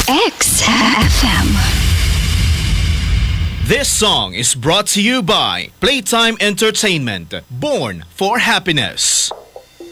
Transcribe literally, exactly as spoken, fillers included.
X F M. This song is brought to you by Playtime Entertainment, Born for Happiness.